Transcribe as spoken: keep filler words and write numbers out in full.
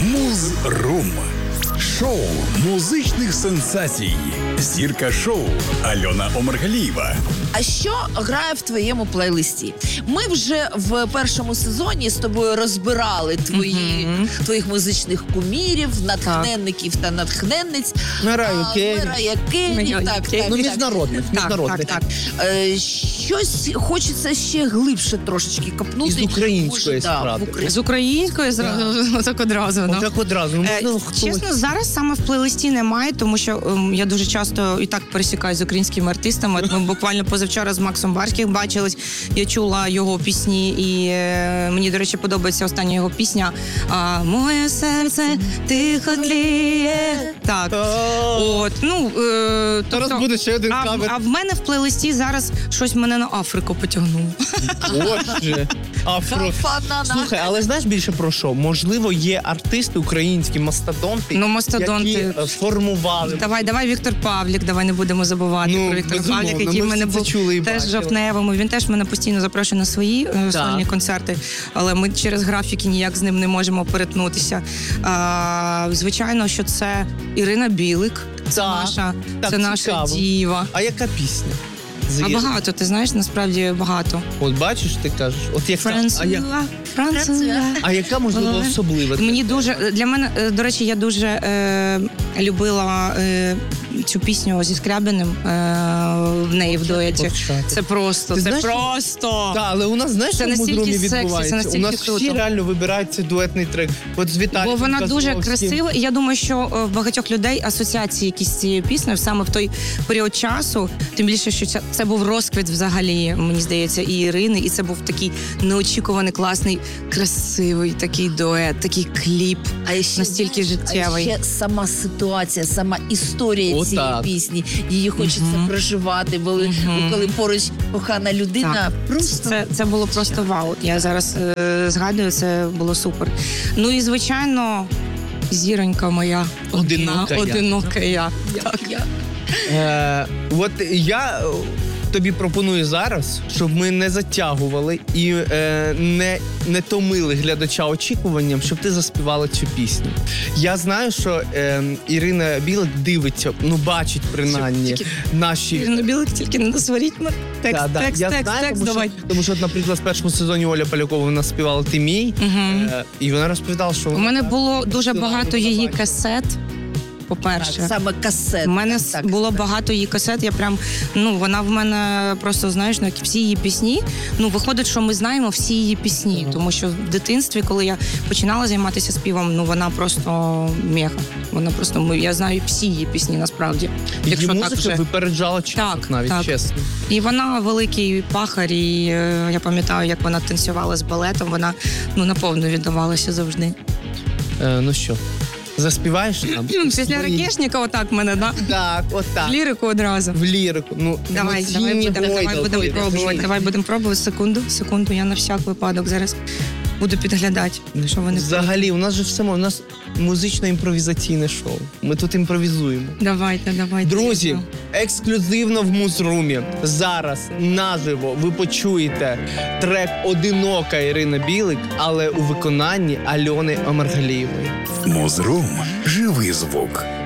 Муз-рум. Шоу музичних сенсацій. Зірка шоу Альона Омаргалієва. А що грає в твоєму плейлисті? Ми вже в першому сезоні з тобою розбирали твої, mm-hmm. твоїх музичних кумірів, натхненників так. та натхненниць. Мараю Керрі. Мараю Керрі. Так, так, ну, так, міжнародних. Так, міжнародних. так, так. Е, щось хочеться ще глибше трошечки копнути. Із української Може, да, з української зразу, так одразу. Ну. Так одразу. Ну, е, ну, чесно, зараз саме в плейлисті немає, тому що ем, я дуже часто і так пересікаюсь з українськими артистами. Ми буквально позавчора з Максом Барських бачились, я чула його пісні, і е, мені, до речі, подобається остання його пісня а, «Моє серце тихо тліє». Так. От, ну, е, тобто, зараз буде ще один а, кавер. А в мене в плейлисті зараз щось мене на Африку потягнуло. Боже. Афро. Слухай, але знаєш більше про що? Можливо, є артисти українські, мастодонти, ну, мастодонти. які формували. Давай, давай Віктор Павлік, давай не будемо забувати ну, про Віктора Павліка, який в мене був теж жовтневому. Він теж мене постійно запрошує на свої е, сольні концерти, але ми через графіки ніяк з ним не можемо перетнутися. А, звичайно, що це Ірина Білик, це так, наша, так, це наша діва. А яка пісня? А багато, ти знаєш, насправді багато. От бачиш, ти кажеш, от яка, Француа, а, я... Француа. а яка, можливо, особлива? Мені дуже, для мене, до речі, я дуже е, любила е, цю пісню зі Скрябіним е, в неї в дуеті. Це просто, ти це знаєш, просто. Так, але у нас, знаєш, це що в Муз-румі відбувається? Сексі, у нас круто. всі реально вибирають цей дуетний трек. От з Віталіком Бо вона Козловським. дуже красива, і я думаю, що в багатьох людей асоціації якісь з цією піснею саме в той період часу, тим більше, що це, це був розквіт взагалі, мені здається, і Ірини, і це був такий неочікуваний, класний, красивий такий дует, такий кліп, а ще, настільки знаєш, життєвий. А ще сама ситуація, сама історія О, цієї так. пісні. Її хочеться uh-huh. проживати, коли, uh-huh. коли поруч кохана людина. Так. Просто це, це було просто вау. Я зараз е, згадую, це було супер. Ну і, звичайно, зіронька моя. Одинока я. Одинока я. Так. я. Е, от я тобі пропоную зараз, щоб ми не затягували і е, не, не томили глядача очікуванням, щоб ти заспівала цю пісню. Я знаю, що е, Ірина Білик дивиться, ну бачить принаймні тільки... наші... Ірина Білик, тільки не насваріть на текст, да, текст, да. текст, знаю, текст, тому, давай. Що, тому що, от, наприклад, в першому сезоні Оля Полякова вона співала «Ти мій», угу. е, і вона розповідала, що... У вона, мене так, було дуже багато її бачить. касет. По-перше, так, саме касет. У мене так, було так. багато її касет. Я прям, ну, вона в мене просто, знаєш, ну, всі її пісні. Ну, виходить, що ми знаємо всі її пісні. Mm-hmm. Тому що в дитинстві, коли я починала займатися співом, ну, вона просто мега. Вона просто, я знаю всі її пісні, насправді. Її Якщо музика так вже... випереджала час, так, навіть, так. чесно. І вона великий пахар, і е, я пам'ятаю, як вона танцювала з балетом. Вона, ну, наповну віддавалася завжди. Е, ну що? Заспіваєш нам? Після свої... Ракешника отак мене, да? Так, отак. В лірику одразу. В лірику. Ну, давай, давай будемо давай будем пробувати. Давай будемо пробувати. Секунду, секунду, я на всяк випадок зараз буду підглядати, що вони... Взагалі, у нас же все, у нас музично-імпровізаційне шоу. Ми тут імпровізуємо. Давайте, давайте. Друзі, ексклюзивно в Муз-румі зараз наживо ви почуєте трек «Одинока» Ірина Білик, але у виконанні Альони Омаргалієвої. Муз-рум. Живий звук.